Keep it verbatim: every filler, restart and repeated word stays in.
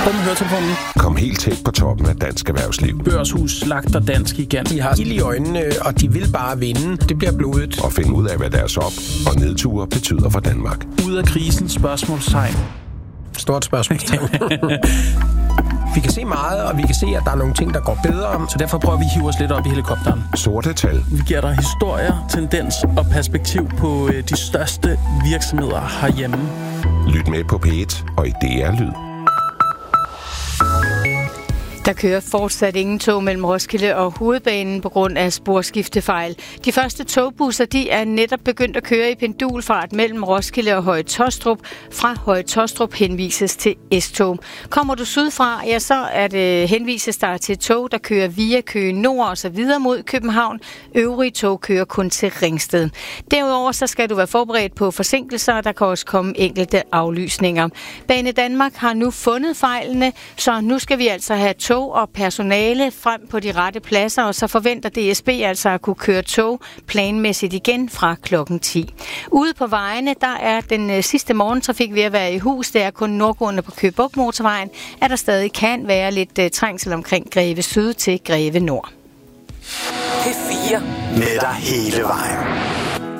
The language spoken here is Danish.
På med høretelefonen. Kom helt tæt på toppen af dansk erhvervsliv. Børshus slagter dansk gigant. De har ild i øjnene, og de vil bare vinde. Det bliver blodet. Og finde ud af, hvad deres op- og nedture betyder for Danmark. Ud af krisen, spørgsmålstegn. Stort spørgsmålstegn. Vi kan se meget, og vi kan se, at der er nogle ting, der går bedre. Så derfor prøver vi at hive os lidt op i helikopteren. Sorte tal. Vi giver dig historier, tendens og perspektiv på øh, de største virksomheder herhjemme. Lyt med på P et og i D R Lyd. Der kører fortsat ingen tog mellem Roskilde og Hovedbanen på grund af sporskiftefejl. De første togbusser de er netop begyndt at køre i pendulfart mellem Roskilde og Høje Taastrup. Fra Høje Taastrup henvises til S-tog. Kommer du sydfra, ja, så er det henvises der til tog, der kører via Køge Nord og så videre mod København. Øvrige tog kører kun til Ringsted. Derudover så skal du være forberedt på forsinkelser, og der kan også komme enkelte aflysninger. Bane Danmark har nu fundet fejlene, så nu skal vi altså have tog og personale frem på de rette pladser, og så forventer D S B altså at kunne køre tog planmæssigt igen fra klokken ti. Ude på vejene, der er den sidste morgentrafik ved at være i hus. Det er kun nordgående på Køge Bugt Motorvejen, at der stadig kan være lidt uh, trængsel omkring Greve Syd til Greve Nord. P fire med dig hele vejen.